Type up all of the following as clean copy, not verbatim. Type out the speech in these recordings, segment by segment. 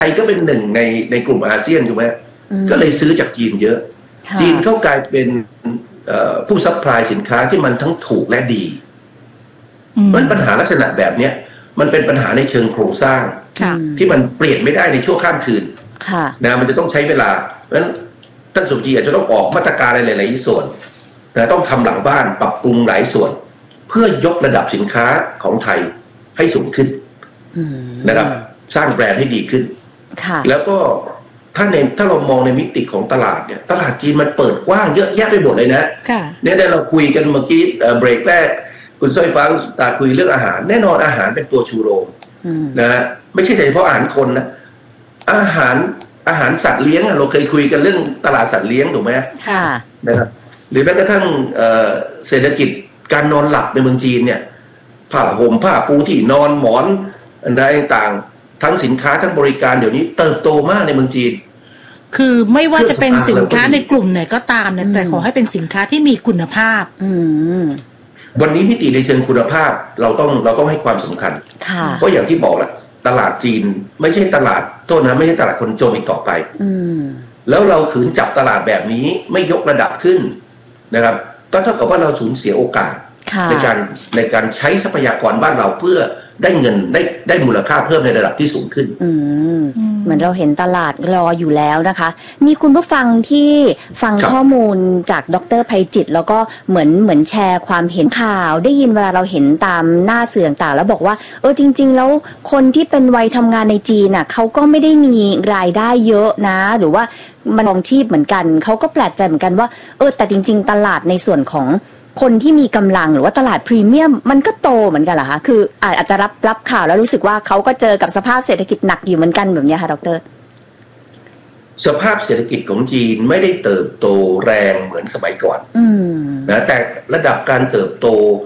ยก็เป็นหนึ่งในกลุ่มอาเซียนถูกไหมก็เลยซื้อจากจีนเยอะจีนเขากลายเป็นผู้ซัพพลายสินค้าที่มันทั้งถูกและดีมันปัญหาลักษณะแบบเนี้ยมันเป็นปัญหาในเชิงโครงสร้างที่มันเปลี่ยนไม่ได้ในชั่วข้ามคืนนะมันจะต้องใช้เวลาเพราะฉะนั้นท่านสุจีอาจจะต้องออกมาตรการอะไรหลายๆส่วนนะต้องทำหลังบ้านปรับปรุงหลายส่วนเพื่อยกระดับสินค้าของไทยให้สูงขึ้นนะครับสร้างแบรนด์ให้ดีขึ้นแล้วก็ถ้าเรามองในมิติของตลาดเนี่ยตลาดจีนมันเปิดกว้างเยอะแยะไปหมดเลยนะเนี่ยเราคุยกันเมื่อกี้เบรกแรกคุณสร้อยฟ้าคุยเรื่องอาหารแน่นอนอาหารเป็นตัวชูโรงนะฮะไม่ใช่เฉพาะอาหารคนนะอาหารสัตว์เลี้ยงเราเคยคุยกันเรื่องตลาดสัตว์เลี้ยงถูกไหมนะครับหรือแม้กระทั่งเศรษฐกิจการนอนหลับในเมืองจีนเนี่ยผ้าห่มผ้าปูที่นอนหมอนอะไรต่างทั้งสินค้าทั้งบริการเดี๋ยวนี้เติบโตมากในเมืองจีนคือไม่ว่าจะเป็นสินค้าในกลุ่มไหนก็ตามเนี่ยแต่ขอให้เป็นสินค้าที่มีคุณภาพวันนี้มิติในเชิงคุณภาพเราต้องให้ความสำคัญเพราะอย่างที่บอกแหละตลาดจีนไม่ใช่ตลาดโทษนะไม่ใช่ตลาดคนจนอีกต่อไปแล้วเราขืนจับตลาดแบบนี้ไม่ยกระดับขึ้นนะครับก็เท่ากับว่าเราสูญเสียโอกาสในการใช้ทรัพยากรบ้านเราเพื่อได้เงินได้มูลค่าเพิ่มในระดับที่สูงขึ้นเหมือนเราเห็นตลาดรออยู่แล้วนะคะมีคุณผู้ฟังที่ฟังข้อมูลจากดร.ไพจิตรแล้วก็เหมือนแชร์ความเห็นข่าวได้ยินเวลาเราเห็นตามหน้าสื่อต่างๆแล้วบอกว่าจริงๆแล้วคนที่เป็นวัยทำงานในจีนน่ะเขาก็ไม่ได้มีรายได้เยอะนะหรือว่ามันครองชีพเหมือนกันเขาก็แปลกใจเหมือนกันว่าแต่จริงๆตลาดในส่วนของคนที่มีกำลังหรือว่าตลาดพรีเมียมมันก็โตเหมือนกันเหรอคะคืออาจจะรับข่าวแล้วรู้สึกว่าเขาก็เจอกับสภาพเศรษฐกิจหนักอยู่เหมือนกันแบบนี้ค่ะดร. สภาพเศรษฐกิจของจีนไม่ได้เติบโตแรงเหมือนสมัยก่อนนะแต่ระดับการเติบโต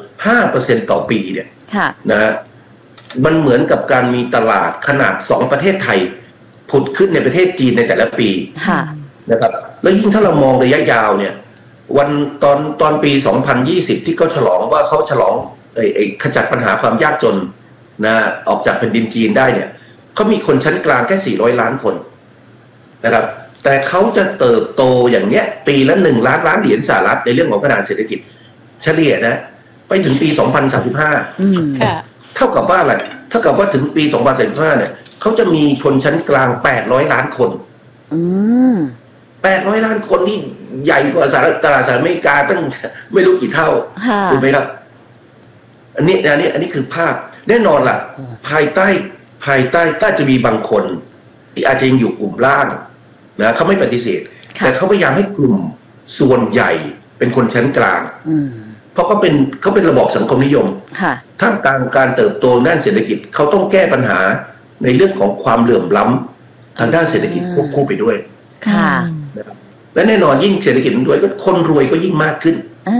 5% ต่อปีเนี่ยนะมันเหมือนกับการมีตลาดขนาด2ประเทศไทยผุดขึ้นในประเทศจีนในแต่ละปีนะครับแล้วยิ่งถ้าเรามองระยะยาวเนี่ยวันตอนปี 2020 ที่เขาฉลองว่าเขาฉลองขจัดปัญหาความยากจนนะออกจากแผ่นดินจีนได้เนี่ยเขามีคนชั้นกลางแค่400 ล้านคนนะครับแต่เขาจะเติบโตอย่างเนี้ยปีละ1 ล้านล้านเหรียญสหรัฐในเรื่องของขนาดเศรษฐกิจเฉลี่ยนะไปถึงปี 2035เท่ากับว่าอะไรเท่ากับว่าถึงปี 2035เนี่ยเขาจะมีชนชั้นกลาง800 ล้านคน800 ล้านคนนี่ใหญ่กว่าตลาดสหรัฐอเมริกาตั้งไม่รู้กี่เท่าถูกไหมครับอันนี้คือภาพแน่นอนล่ะภายใต้ก็จะมีบางคนที่อาจจะยังอยู่กลุ่มล่างนะเขาไม่ปฏิเสธแต่เขาพยายามให้กลุ่มส่วนใหญ่เป็นคนชั้นกลางเพราะเขาเป็นระบบสังคมนิยมท่ามกลางการเติบโตด้านเศรษฐกิจเขาต้องแก้ปัญหาในเรื่องของความเหลื่อมล้ำทางด้านเศรษฐกิจควบคู่ไปด้วยและแน่นอนยิ่งเศรษฐกิจมันด้วยก็คนรวยก็ยิ่งมากขึ้น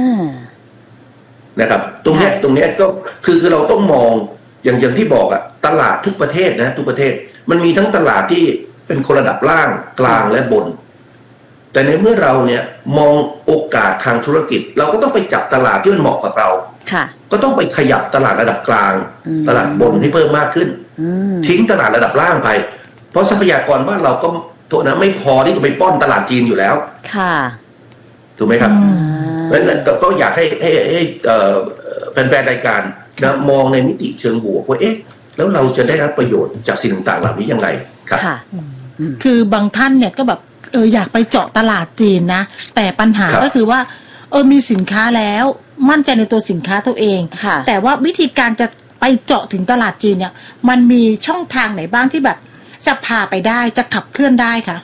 นะครับตรงเนี้ยก็คือเราต้องมองอย่างที่บอกอะตลาดทุกประเทศนะทุกประเทศมันมีทั้งตลาดที่เป็นคนระดับล่างกลางและบนแต่ในเมื่อเราเนี่ยมองโอกาสทางธุรกิจเราก็ต้องไปจับตลาดที่มันเหมาะกับเราก็ต้องไปขยับตลาดระดับกลางตลาดบนให้เพิ่มมากขึ้นทิ้งตลาดระดับล่างไปเพราะทรัพยากรบ้านเราก็โทษนะไม่พอที่จะไปป้อนตลาดจีนอยู่แล้วถูกไหมครับเพราะฉะนั้นก็อยากให้แฟนๆรายการนะมองในมิติเชิงบวกว่าแล้วเราจะได้รับประโยชน์จากสิ่งต่างๆเหล่านี้ยังไงครับคือบางท่านเนี่ยก็แบบอยากไปเจาะตลาดจีนนะแต่ปัญหาก็คือว่ามีสินค้าแล้วมั่นใจในตัวสินค้าตัวเองแต่ว่าวิธีการจะไปเจาะถึงตลาดจีนเนี่ยมันมีช่องทางไหนบ้างที่แบบจะพาไปได้จะขับเคลื่อนได้คะ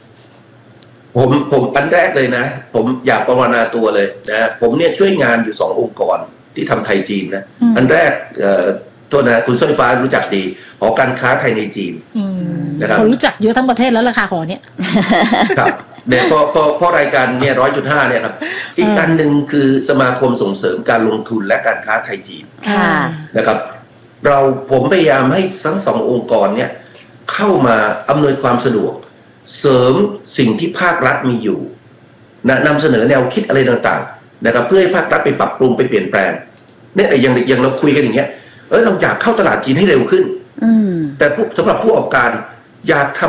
ผมอันแรกเลยนะผมอยากประวนาตัวเลยนะผมเนี่ยช่วยงานอยู่2 องค์กรที่ทำไทยจีนนะอันแรกโทษนะคุณส้นฟ้ารู้จักดีหอการค้าไทยในจีนนะครับเขารู้จักเยอะทั้งประเทศแล้วราคาหอเนี่ยครับเนี่ยพอรายการเนี่ย 100.5 เนี่ยครับอีกอันหนึ่งคือสมาคมส่งเสริมการลงทุนและการค้าไทยจีนนะครับผมพยายามให้ทั้ง2 องค์กรเนี่ยเข้ามาอำนวยความสะดวกเสริมสิ่งที่ภาครัฐมีอยู่นำเสนอแนวคิดอะไรต่างๆนะครับเพื่อให้ภาครัฐไปปรับปรุงไปเปลี่ยนแปลงเนี่ยอย่างเราคุยกันอย่างเงี้ยเราอยากเข้าตลาดจีนให้เร็วขึ้นแต่สำหรับผู้ประกอบการอยากท